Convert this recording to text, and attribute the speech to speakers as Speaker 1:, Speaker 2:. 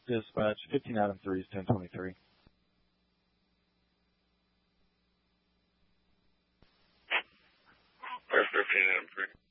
Speaker 1: Dispatch, 15 Adam 3 is 1023.
Speaker 2: Where's 15 Adam 3?